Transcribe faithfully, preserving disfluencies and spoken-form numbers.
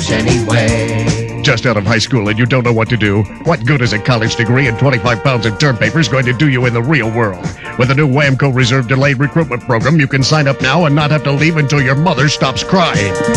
cash anyway. Just out of high school and you don't know what to do? What good is a college degree and twenty-five pounds of term papers going to do you in the real world? With the new Whamco Reserve Delayed Recruitment Program, you can sign up now and not have to leave until your mother stops crying.